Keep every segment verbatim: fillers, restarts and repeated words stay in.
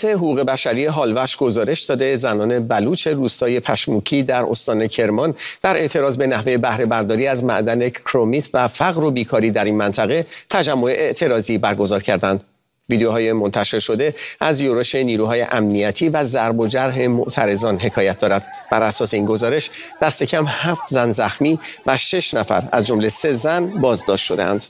تحقیقات حقوق بشری هالوش گزارش داده زنان بلوچ روستای پشموکی در استان کرمان در اعتراض به نحوه بهره برداری از معدن کرومیت و فقر و بیکاری در این منطقه تجمع اعتراضی برگزار کردند. ویدیوهای منتشر شده از یورش نیروهای امنیتی و ضرب و جرح معترضان حکایت دارد. بر اساس این گزارش دست کم هفت زن زخمی و شش نفر از جمله سه زن بازداشت شدند.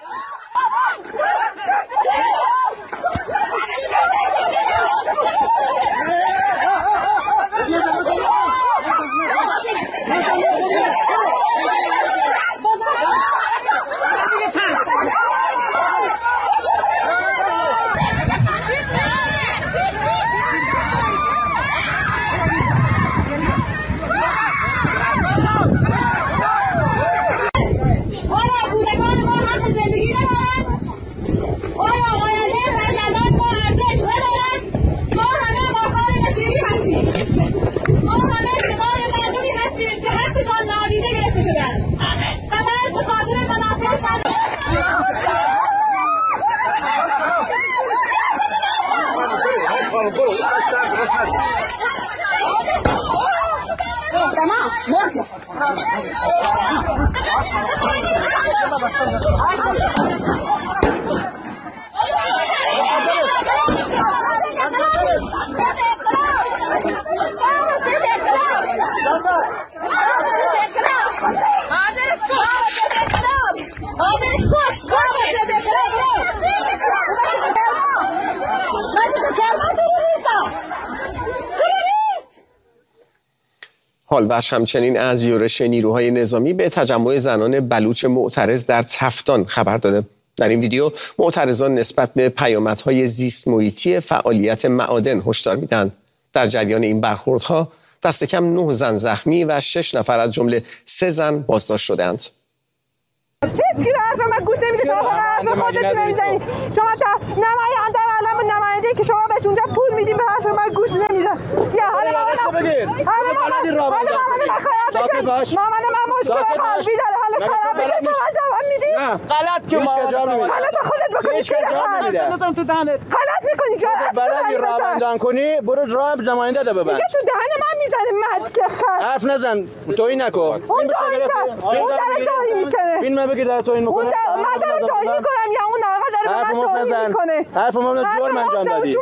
هالوش همچنین از یورش نیروهای نظامی به تجمع زنان بلوچ معترض در تفتان خبر داده. در این ویدیو معترضان نسبت به پیامدهای زیست محیطی فعالیت معادن هشدار میدن. در جریان این برخوردها دست کم نه زن زخمی و شش نفر از جمله سه زن بازداشت شدند. هیچ کی به حرف من گوش نمیده. شما فقط حرف خودتون نمیزنید. شما تا نماینده علم نماینده که شما بهش اونجا پول میدین به حرف من گوش نمیده. یا حالا مامان بگیر. حالا بلدی راه بندازی. ساکت باش. مامان من مشکل قلبی داره. حالا خراب بشه شما جواب میدید. نه غلط که ما جواب نمیدید. غلط خودت بکنی. هیچ جواب نمیده. تو دهنت. غلط میکنی. جواب بلدی راه بندان کنی برو راه نماینده ده ببند. میگه تو دهن من میزنه مرد که خر. حرف نزن. تویی نکن. اون تویی کرد. اون داره تویی میکنه. فیلم بگیر داره تویی میکنه. من دارم تویی میکنم یا اون آقا داره به من تویی میکنه. حرف ما جرم انجام دادی.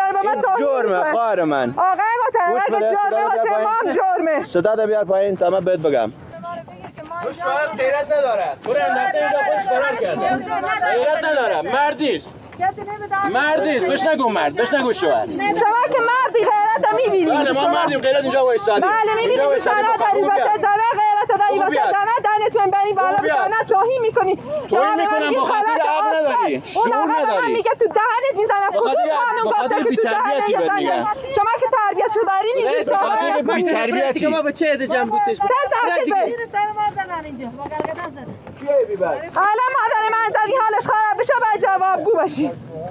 جرمه خواهر من. آقای محترم اگه جرمه واسه ما هم جرمه. صدا ده بیار پایین تا من بهت بگم. خوش فرار غیرت نداره. برو انداخته اینجا خوش فرار کرده. غیرت نداره. مردیست. مردیست. بهش نگو مرد. بهش نگو شوهر. شما که مردی غیرت میبینید. بله ما مردیم غیرت اینجا وایسادیم. بله میبینید شما دارید واسه زنه غیرت دارید واسه زنه دهنتون برید بالا به زنه توهین میکنید. توهین میکنم به خاطر عقل نداری. شعور نداری. میگه تو دهنت میزنم. کدوم قانون گفته که تو دهنت میزنم. شما که تربیت شو دارین اینجوری صحبت بی تربیتی. شما به چه ادجام بودش؟ حالا مادر من در این حالش خراب بشه باید جوابگو باشی.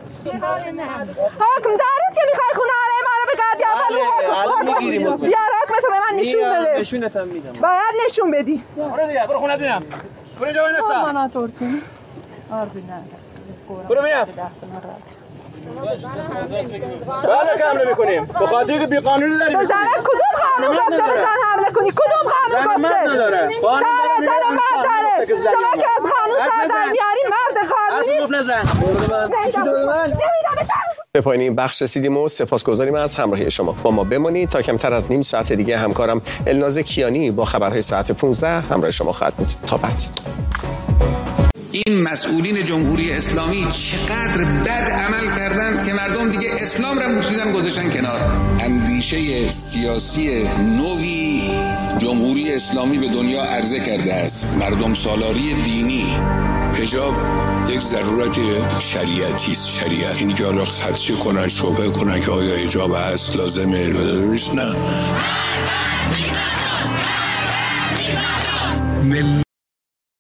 حکم دارید که میخوای خونه آره ما رو بگردی الان میگیریم. بیا حکمتو به من نشون بده. نشونتم میدم. باید نشون بدی. برو دیگه برو خونه بینم. برو اینجا بنسا. مانا تورسین. آربینا. برو بینم. بله که حمله میکنیم. به خاطر که بی قانونی داریم. زن کدوم قانون گفته به زن حمله کنی؟ کدوم قانون گفته؟ زن نداره. قانون داره. شما که از قانون سر در میاری مرد قانونی. حرف نزن. به پایان این بخش رسیدیم و سپاسگزاریم از همراهی شما. با ما بمانید تا کمتر از نیم ساعت دیگه همکارم الناز کیانی با خبرهای ساعت پانزده همراه شما خواهد بود. تا بعد. این مسئولین جمهوری اسلامی چقدر بد عمل کردن که مردم دیگه اسلام را بوسیدن گذاشتن کنار. اندیشه سیاسی نوی جمهوری اسلامی به دنیا عرضه کرده است. مردم سالاری دینی. حجاب یک ضرورت شریعتی است. شریعت این که حالا خدشه کنن شبهه کنن که آیا حجاب هست لازمه نه